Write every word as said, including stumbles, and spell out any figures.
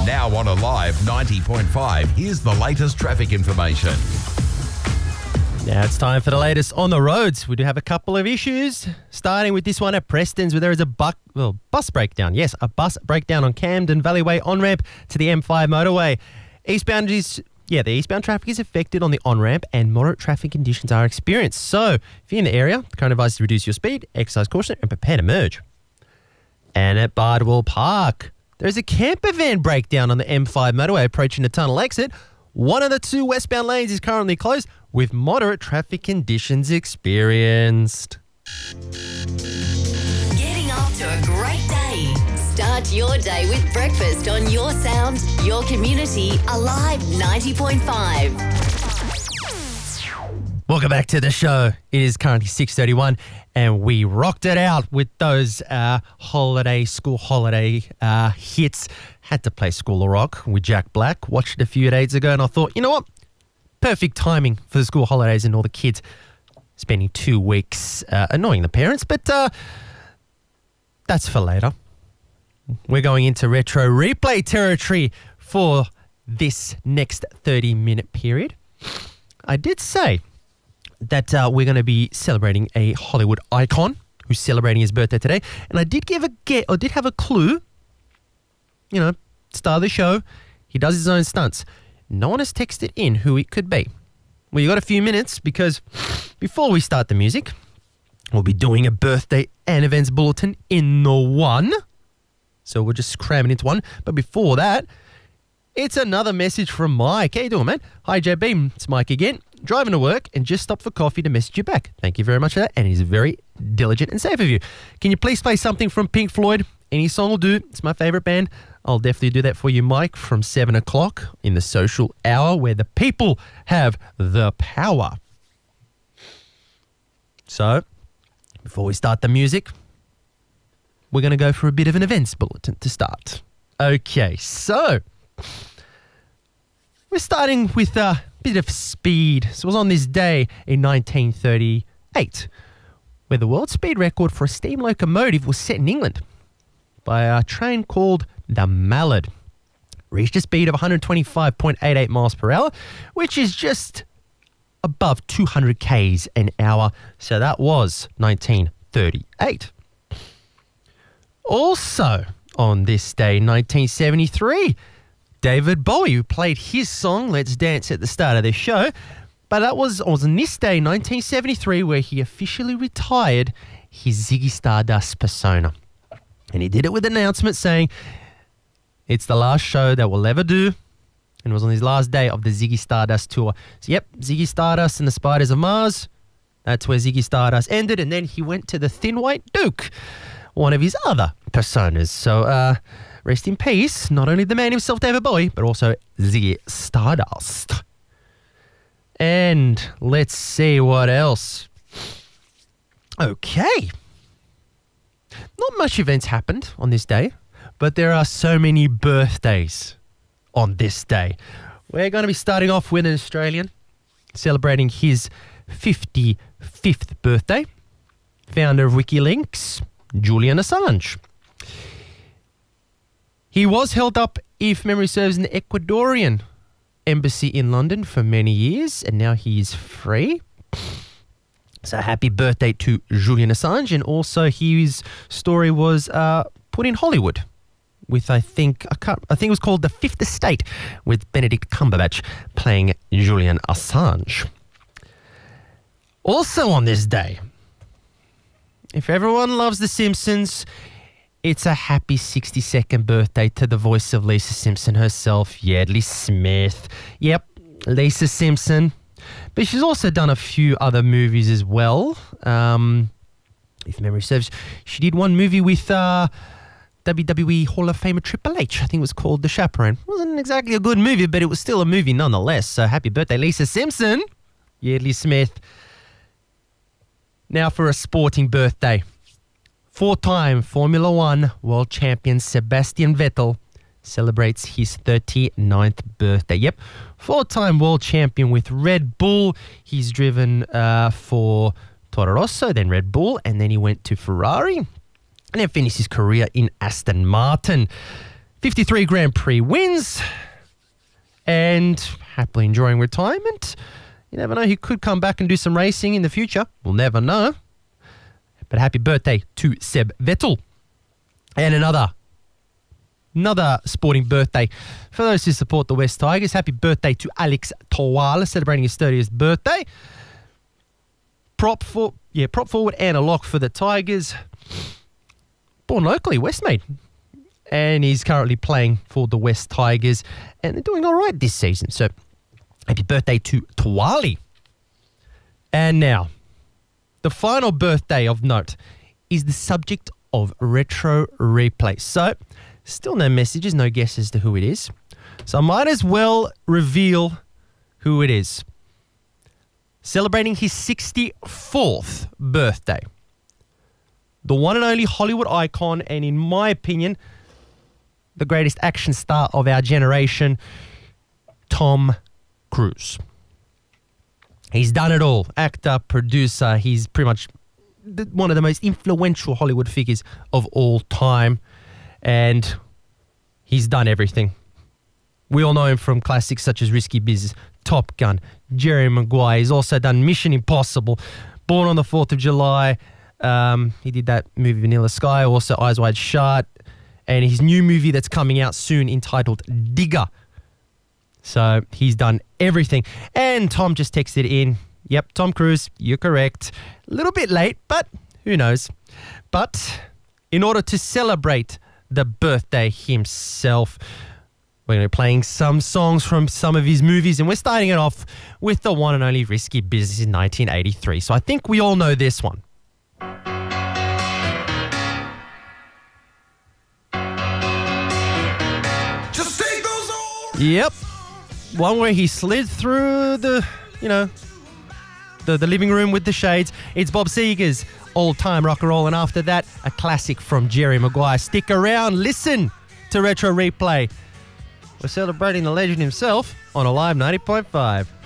Now on Alive ninety point five, here's the latest traffic information. Now it's time for the latest on the roads. We do have a couple of issues, starting with this one at Preston's where there is a bu- well, bus breakdown. Yes, a bus breakdown on Camden Valleyway on-ramp to the M five motorway. Eastbound is, yeah, the eastbound traffic is affected on the on-ramp and moderate traffic conditions are experienced. So if you're in the area, the current advice is to reduce your speed, exercise caution and prepare to merge. And at Bardwell Park, there's a camper van breakdown on the M five motorway approaching the tunnel exit. One of the two westbound lanes is currently closed with moderate traffic conditions experienced. Getting off to a great day. Start your day with breakfast on your sound, your community, Alive ninety point five. Welcome back to the show. It is currently six thirty-one and we rocked it out with those uh, holiday, school holiday uh, hits. Had to play School of Rock with Jack Black. Watched it a few days ago and I thought, you know what? Perfect timing for the school holidays and all the kids spending two weeks uh, annoying the parents. But uh, that's for later. We're going into retro replay territory for this next thirty-minute period. I did say that uh, we're going to be celebrating a Hollywood icon who's celebrating his birthday today. And I did give a get, or did have a clue. You know, start of the show, he does his own stunts. No one has texted in who it could be. Well, you got a few minutes because before we start the music, we'll be doing a birthday and events bulletin in the one. So we're just cramming into one. But before that, it's another message from Mike. How you doing, man? Hi, J B. It's Mike again. Driving to work and just stopped for coffee to message you back. Thank you very much for that. And he's very diligent and safe of you. Can you please play something from Pink Floyd? Any song will do. It's my favourite band. I'll definitely do that for you, Mike, from seven o'clock in the social hour where the people have the power. So, before we start the music, we're going to go for a bit of an events bulletin to start. Okay, so we're starting with a bit of speed. So it was on this day in nineteen thirty-eight where the world speed record for a steam locomotive was set in England by a train called the Mallard. Reached a speed of one hundred twenty-five point eight eight miles per hour, which is just above two hundred k's an hour. So that was nineteen thirty-eight. Also on this day, nineteen seventy-three, David Bowie, who played his song Let's Dance at the start of this show, but that was on this day, nineteen seventy-three, where he officially retired his Ziggy Stardust persona. And he did it with an announcement saying it's the last show that we'll ever do. And it was on his last day of the Ziggy Stardust tour. So, yep, Ziggy Stardust and the Spiders of Mars. That's where Ziggy Stardust ended. And then he went to the Thin White Duke, one of his other personas. So, uh, rest in peace, not only the man himself, David Bowie, but also Ziggy Stardust. And let's see what else. Okay. Not much events happened on this day, but there are so many birthdays on this day. We're going to be starting off with an Australian celebrating his fifty-fifth birthday. Founder of WikiLeaks, Julian Assange. He was held up, if memory serves, in the Ecuadorian embassy in London for many years, and now he is free. So happy birthday to Julian Assange. And also his story was uh, put in Hollywood with, I think, I, can't, I think it was called The Fifth Estate, with Benedict Cumberbatch playing Julian Assange. Also on this day, if everyone loves The Simpsons, it's a happy sixty-second birthday to the voice of Lisa Simpson herself, Yeardley Smith. Yep, Lisa Simpson. But she's also done a few other movies as well. Um, if memory serves, she did one movie with uh, W W E Hall of Famer Triple H. I think it was called The Chaperone. It wasn't exactly a good movie, but it was still a movie nonetheless. So happy birthday, Lisa Simpson, Yeardley Smith. Now for a sporting birthday. Four-time Formula One world champion Sebastian Vettel celebrates his thirty-ninth birthday. Yep, four-time world champion with Red Bull. He's driven uh, for Toro Rosso, then Red Bull, and then he went to Ferrari, and then finished his career in Aston Martin. fifty-three Grand Prix wins and happily enjoying retirement. You never know, he could come back and do some racing in the future. We'll never know. But happy birthday to Seb Vettel. And another, another sporting birthday for those who support the West Tigers. Happy birthday to Alex Tawala, celebrating his thirtieth birthday. Prop for yeah, prop forward and a lock for the Tigers. Born locally, Westmead. And he's currently playing for the West Tigers. And they're doing all right this season. So happy birthday to Tawali. And now, the final birthday of note is the subject of retro replay. So, still no messages, no guess as to who it is. So I might as well reveal who it is. Celebrating his sixty-fourth birthday. The one and only Hollywood icon, and in my opinion, the greatest action star of our generation, Tom Cruise. He's done it all. Actor, producer, he's pretty much the, one of the most influential Hollywood figures of all time. And he's done everything. We all know him from classics such as Risky Business, Top Gun, Jerry Maguire. He's also done Mission Impossible, Born on the fourth of July. Um, he did that movie Vanilla Sky, also Eyes Wide Shut. And his new movie that's coming out soon entitled Digger. So he's done everything. And Tom just texted in. Yep, Tom Cruise, you're correct. A little bit late, but who knows. But in order to celebrate the birthday himself, we're going to be playing some songs from some of his movies. And we're starting it off with the one and only Risky Business in nineteen eighty-three. So I think we all know this one. Just take those old. Yep. One where he slid through the, you know, the, the living room with the shades. It's Bob Seger's Old-Time Rock and Roll. And after that, a classic from Jerry Maguire. Stick around. Listen to Retro Replay. We're celebrating the legend himself on Alive ninety point five.